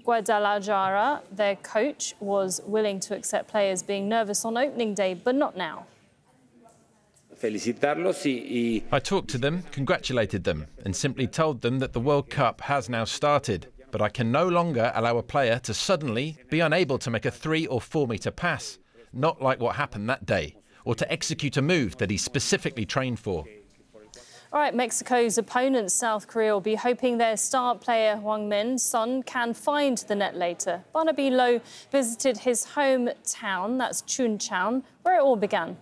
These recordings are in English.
Guadalajara, their coach, was willing to accept players being nervous on opening day, but not now. I talked to them, congratulated them, and simply told them that the World Cup has now started. But I can no longer allow a player to suddenly be unable to make a 3 or 4 metre pass, not like what happened that day, or to execute a move that he specifically trained for. All right, Mexico's opponents, South Korea, will be hoping their star player Hwang Min Son can find the net later. Barnaby Lowe visited his hometown, that's Chuncheon, where it all began.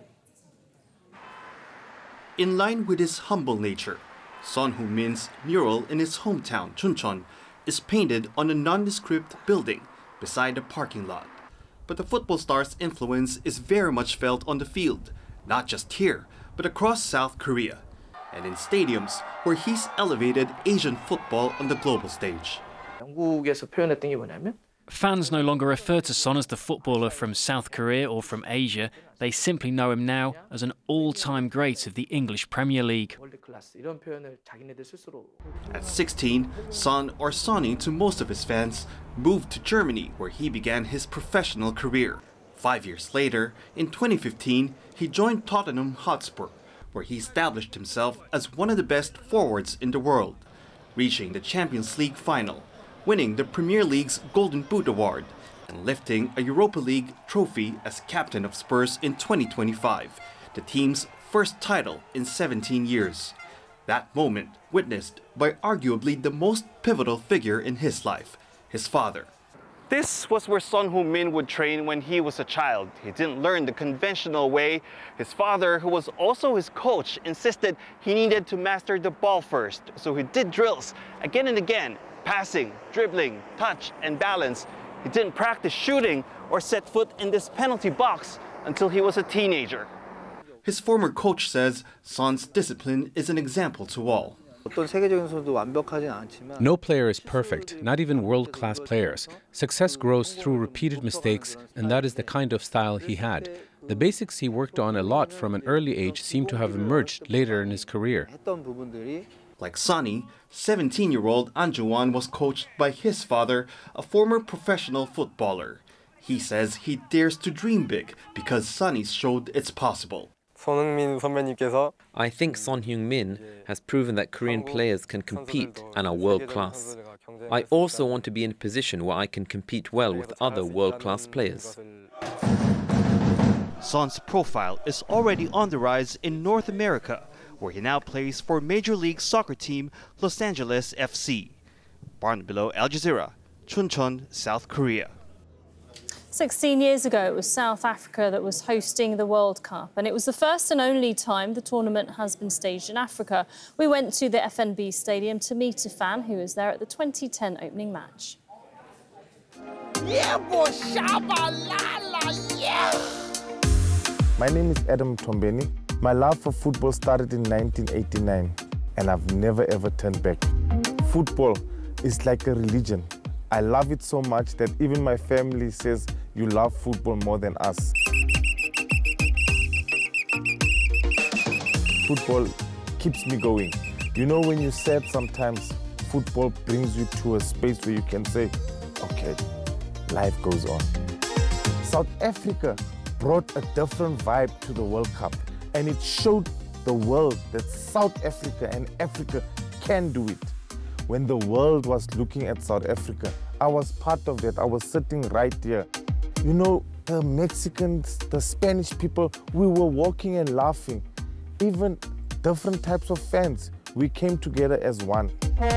In line with his humble nature, Son Heung-min's mural in his hometown, Chuncheon, is painted on a nondescript building beside a parking lot. But the football star's influence is very much felt on the field, not just here, but across South Korea, and in stadiums where he's elevated Asian football on the global stage. 영국에서 표현했던 게 뭐냐면 fans no longer refer to Son as the footballer from South Korea or from Asia. They simply know him now as an all-time great of the English Premier League. At 16, Son, or Sonny to most of his fans, moved to Germany where he began his professional career. 5 years later, in 2015, he joined Tottenham Hotspur, where he established himself as one of the best forwards in the world, reaching the Champions League final, winning the Premier League's Golden Boot Award, and lifting a Europa League trophy as captain of Spurs in 2025, the team's first title in 17 years. That moment witnessed by arguably the most pivotal figure in his life, his father. This was where Son Heung-min would train when he was a child. He didn't learn the conventional way. His father, who was also his coach, insisted he needed to master the ball first. So he did drills again and again, passing, dribbling, touch, and balance. He didn't practice shooting or set foot in this penalty box until he was a teenager. His former coach says Son's discipline is an example to all. No player is perfect, not even world-class players. Success grows through repeated mistakes, and that is the kind of style he had. The basics he worked on a lot from an early age seem to have emerged later in his career. Like Sonny, 17-year-old An Ju-won was coached by his father, a former professional footballer. He says he dares to dream big because Sonny showed it's possible. I think Son Heung-min has proven that Korean players can compete and are world-class. I also want to be in a position where I can compete well with other world-class players. Son's profile is already on the rise in North America, where he now plays for Major League Soccer team Los Angeles FC. Barnaby Lowe, Al Jazeera, Chuncheon, South Korea. 16 years ago, it was South Africa that was hosting the World Cup, and it was the first and only time the tournament has been staged in Africa. We went to the FNB Stadium to meet a fan who was there at the 2010 opening match. Yeah, boy, Shabalala, yeah! My name is Adam Tombeni. My love for football started in 1989, and I've never ever turned back. Football is like a religion. I love it so much that even my family says you love football more than us. Football keeps me going. You know, when you're sad sometimes, football brings you to a space where you can say, okay, life goes on. South Africa brought a different vibe to the World Cup, and it showed the world that South Africa and Africa can do it. When the world was looking at South Africa, I was part of that. I was sitting right here. You know, the Mexicans, the Spanish people, we were walking and laughing. Even different types of fans, we came together as one.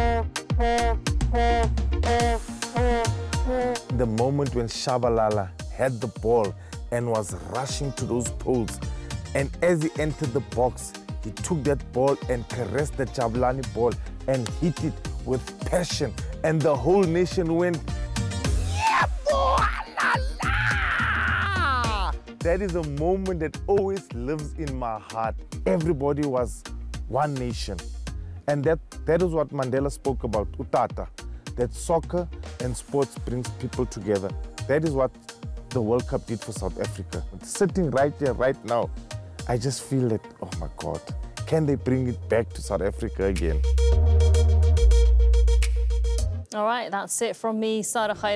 The moment when Shabalala had the ball and was rushing to those poles, and as he entered the box, he took that ball and caressed the Jabulani ball and hit it with passion, and the whole nation went, yeah, boy, la, la! That is a moment that always lives in my heart. Everybody was one nation, and that is what Mandela spoke about, Utata, that soccer and sports brings people together. That is what the World Cup did for South Africa. Sitting right here, right now, I just feel that, oh my God, can they bring it back to South Africa again? All right, that's it from me, Sarah Khair.